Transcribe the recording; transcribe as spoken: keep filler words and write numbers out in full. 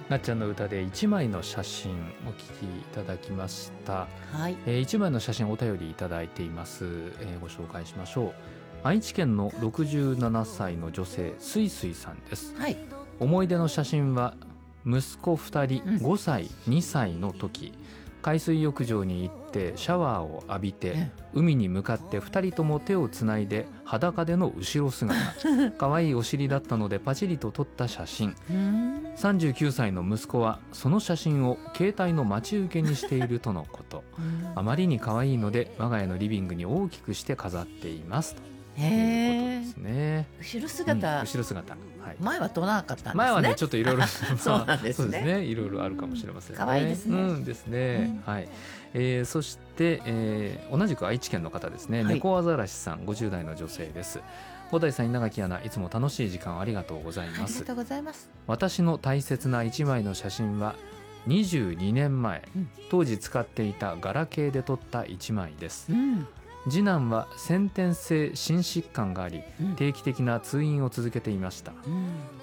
なっちゃんの歌で一枚の写真お聞きいただきました、 はい、 えー、一枚の写真お便りいただいています、えー、ご紹介しましょう。愛知県のろくじゅうななさいの女性すいすいさんです、 はい、 思い出の写真は息子ふたり、 うん、 ごさいにさいの時、海水浴場に行ってシャワーを浴びて、海に向かってふたりとも手をつないで裸での後ろ姿可愛いお尻だったのでパチリと撮った写真。さんじゅうきゅうさいの息子はその写真を携帯の待ち受けにしているとのことあまりに可愛いので我が家のリビングに大きくして飾っていますということですね。 後ろ姿、 うん、後ろ姿、はい、 前は撮らなかったんですね。 前はねちょっといろいろそうなんですね。そうですね、 いろいろあるかもしれませんね。 可愛いですね。 うんですね、うん、はい。えー、そして、えー、同じく愛知県の方ですね、はい、猫アザラシさんごじゅうだいの女性です。小田井さん、稲垣アナ、いつも楽しい時間をありがとうございます。 ありがとうございます。 私の大切な一枚の写真はにじゅうにねんまえ、うん、当時使っていたガラケーで撮った一枚です、うん、次男は先天性心疾患があり、うん、定期的な通院を続けていました、うん、